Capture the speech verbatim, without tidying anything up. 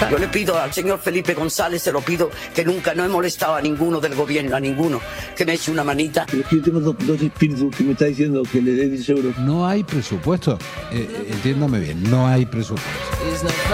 Yo le pido al señor Felipe González, se lo pido, que nunca no he molestado a ninguno del gobierno, a ninguno, que me eche una manita. Pero es que yo tengo dos, dos espíritus que me está diciendo que le dé diez euros. No hay presupuesto. Eh, entiéndame bien, no hay presupuesto.